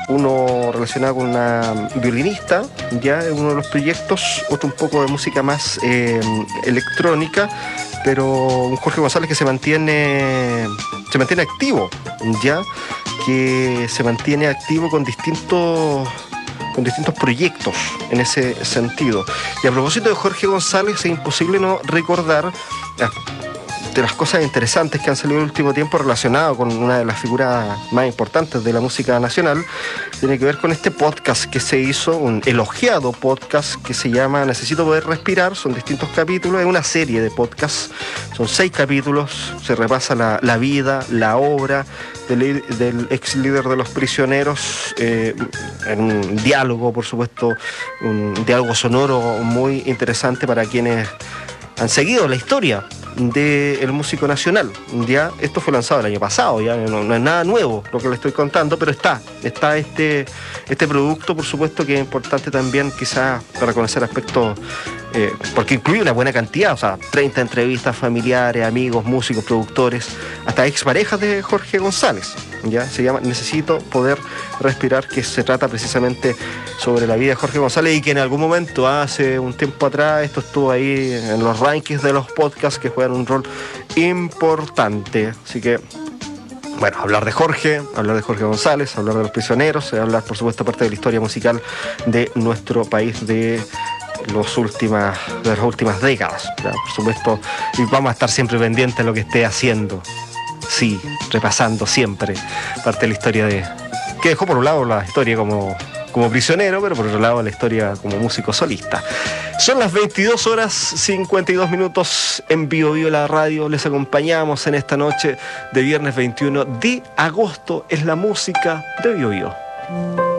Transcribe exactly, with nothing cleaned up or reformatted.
uno relacionado con una violinista, ya en uno de los proyectos, otro un poco de música más eh, electrónica, pero un Jorge González que se mantiene, se mantiene activo, ya que se mantiene activo con distintos con distintos proyectos en ese sentido. Y a propósito de Jorge González, es imposible no recordar de las cosas interesantes que han salido en el último tiempo relacionado con una de las figuras más importantes de la música nacional. Tiene que ver con este podcast que se hizo, un elogiado podcast que se llama Necesito Poder Respirar. Son distintos capítulos, es una serie de podcasts, son seis capítulos, se repasa la, la vida, la obra del, del ex líder de Los Prisioneros, eh, en un diálogo, por supuesto, un diálogo sonoro muy interesante para quienes han seguido la historia del músico nacional. Ya esto fue lanzado el año pasado, ya no, no es nada nuevo lo que le estoy contando, pero está, está este, este producto, por supuesto, que es importante también quizás para conocer aspectos, eh, porque incluye una buena cantidad, o sea, treinta entrevistas familiares, amigos, músicos, productores, hasta exparejas de Jorge González. Ya se llama Necesito Poder Respirar, que se trata precisamente sobre la vida de Jorge González y que en algún momento, hace un tiempo atrás, esto estuvo ahí en los rankings de los podcasts que juegan un rol importante. Así que, bueno, hablar de Jorge, hablar de Jorge González, hablar de Los Prisioneros, hablar, por supuesto, parte de la historia musical de nuestro país de los últimas, de las últimas décadas, ¿ya? Por supuesto, y vamos a estar siempre pendientes de lo que esté haciendo. Sí, repasando siempre parte de la historia de... que dejó por un lado la historia como, como prisionero, pero por otro lado la historia como músico solista. Son las veintidós horas cincuenta y dos minutos en Bio Bio la radio. Les acompañamos en esta noche de viernes veintiuno de agosto. Es la música de Bio Bio.